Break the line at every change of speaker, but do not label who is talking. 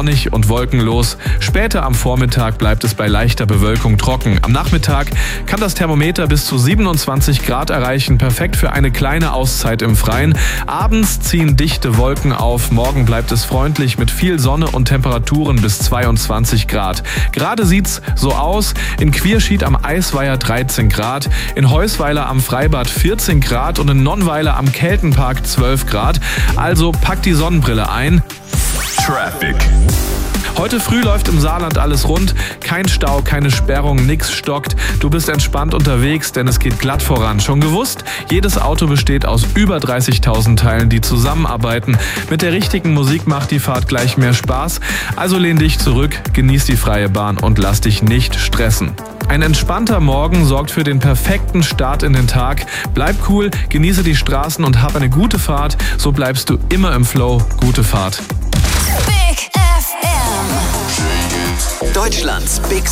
sonnig und wolkenlos. Später am Vormittag bleibt es bei leichter Bewölkung trocken. Am Nachmittag kann das Thermometer bis zu 27 Grad erreichen. Perfekt für eine kleine Auszeit im Freien. Abends ziehen dichte Wolken auf. Morgen bleibt es freundlich mit viel Sonne und Temperaturen bis 22 Grad. Gerade sieht's so aus. In Quierschied am Eisweiher 13 Grad. In Heusweiler am Freibad 14 Grad und in Nonnweiler am Keltenpark 12 Grad. Also packt die Sonnenbrille ein.
Traffic.
Heute früh läuft im Saarland alles rund. Kein Stau, keine Sperrung, nix stockt. Du bist entspannt unterwegs, denn es geht glatt voran. Schon gewusst? Jedes Auto besteht aus über 30.000 Teilen, die zusammenarbeiten. Mit der richtigen Musik macht die Fahrt gleich mehr Spaß. Also lehn dich zurück, genieß die freie Bahn und lass dich nicht stressen. Ein entspannter Morgen sorgt für den perfekten Start in den Tag. Bleib cool, genieße die Straßen und hab eine gute Fahrt. So bleibst du immer im Flow. Gute Fahrt.
Big FM. Deutschlands Big